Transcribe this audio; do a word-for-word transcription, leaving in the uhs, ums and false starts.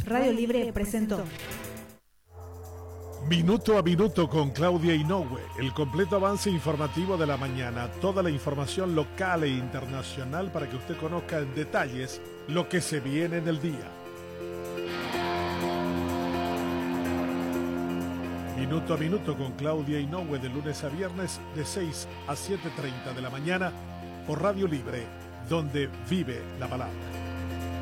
Radio Libre presentó. Minuto a minuto con Claudia Inoue, el completo avance informativo de la mañana, toda la información local e internacional para que usted conozca en detalles lo que se viene en el día. Minuto a minuto con Claudia Inoue de lunes a viernes de seis a siete y media de la mañana por Radio Libre, donde vive la palabra.